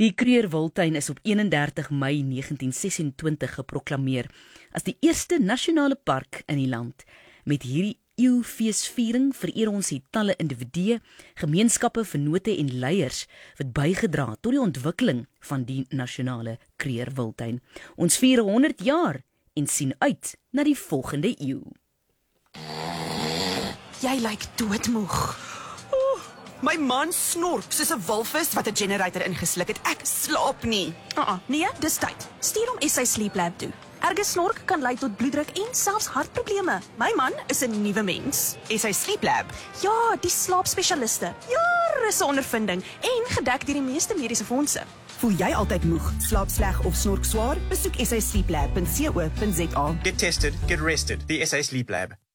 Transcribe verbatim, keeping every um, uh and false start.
Die Kruger Wildtuin is op eenendertig Mei negentien sesentwintig geproklameer as die eerste nasionale park in die land. Met hierdie eeufeesviering vereer ons die talle individue, gemeenskappe, vennote en leiers wat bygedra tot die ontwikkeling van die nasionale Kruger Wildtuin. Ons vier honderd jaar en sien uit na die volgende eeu. Jy lyk doodmoeg. My man snork soos 'n walvis wat 'n generator ingesluk het. Ek slaap nie. Uh -uh, nee, dis tyd. Stuur hom S I Sleep Lab toe. Erge snork kan lei tot bloeddruk en selfs hartprobleme. My man is 'n nuwe mens. Is hy Sleep Lab? Ja, die slaapspesialiste. Jare se ondervinding en gedek deur die meeste mediese fondse. Voel jy altyd moeg, slaap sleg of snork swaar? Besoek s i sleep lab punt co punt za. Get tested, get rested. The S A Sleep Lab.